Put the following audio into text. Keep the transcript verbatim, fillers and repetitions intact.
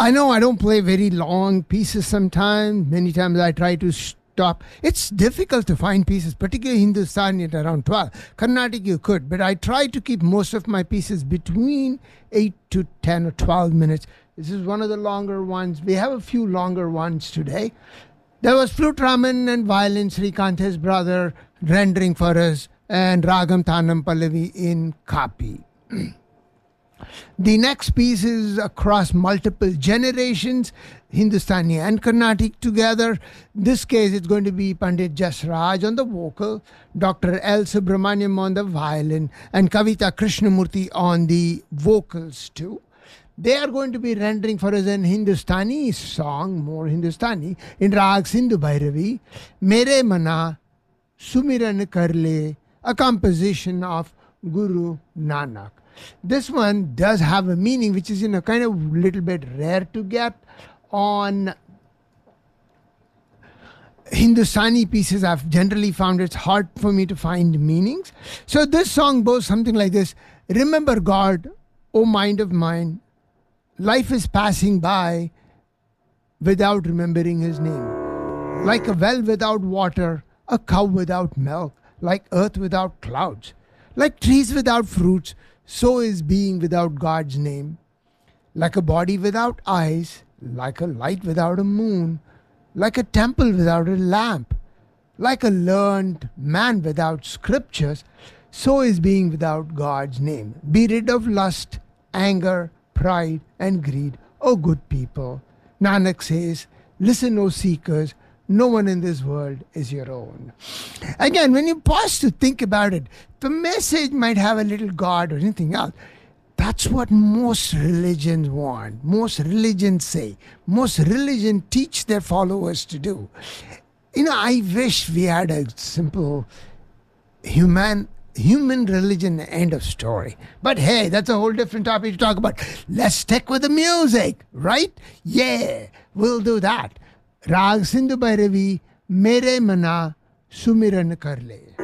I know I don't play very long pieces sometimes. Many times I try to stop. It's difficult to find pieces, particularly Hindustani at around twelve. Carnatic you could, but I try to keep most of my pieces between eight to ten or twelve minutes. This is one of the longer ones. We have a few longer ones today. There was Flute Raman and violin, Srikant, his brother, rendering for us, and Ragam Thanam Pallavi in Kapi. The next piece is across multiple generations, Hindustani and Carnatic together. In this case, it's going to be Pandit Jasraj on the vocal, Doctor L. Subramaniam on the violin, and Kavita Krishnamurthy on the vocals too. They are going to be rendering for us an Hindustani song, more Hindustani, in Rag Sindhu Bhairavi, Mere Mana Sumiran Karle, a composition of Guru Nanak. This one does have a meaning which is, you know, kind of little bit rare to get on Hindustani pieces. I've generally found it's hard for me to find meanings. So this song goes something like this. Remember God, O mind of mine. Life is passing by without remembering his name. Like a well without water, a cow without milk, like earth without clouds, like trees without fruits, so is being without God's name. Like a body without eyes, like a light without a moon, like a temple without a lamp, like a learned man without scriptures, so is being without God's name. Be rid of lust, anger, pride and greed, O good people. Nanak says, listen, O seekers, no one in this world is your own. Again, when you pause to think about it, the message might have a little God or anything else. That's what most religions want. Most religions say. Most religions teach their followers to do. You know, I wish we had a simple human human religion, end of story. But hey, that's a whole different topic to talk about. Let's stick with the music, right? Yeah, we'll do that. Rag Sindhu Bhairavi, Mere Mana Sumiran Karle.